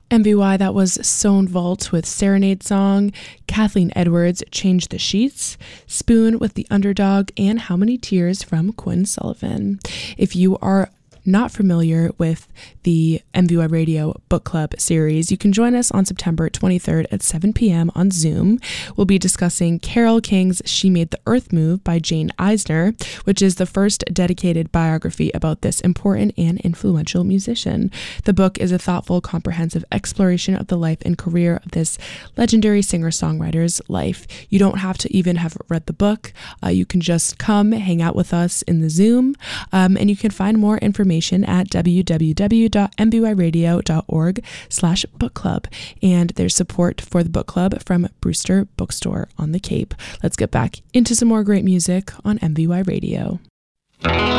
MBY, that was Sown Vault with Serenade Song, Kathleen Edwards, Change the Sheets, Spoon with The Underdog, and How Many Tears from Quinn Sullivan. If you are not familiar with the MVY Radio Book Club series, you can join us on September 23rd at 7 p.m. on Zoom. We'll be discussing Carole King's She Made the Earth Move by Jane Eisner, which is the first dedicated biography about this important and influential musician. The book is a thoughtful, comprehensive exploration of the life and career of this legendary singer-songwriter's life. You don't have to even have read the book. You can just come hang out with us in the Zoom, and you can find more information at www.mbyradio.org/book club. And there's support for the book club from Brewster Bookstore on the Cape. Let's get back into some more great music on MVY Radio.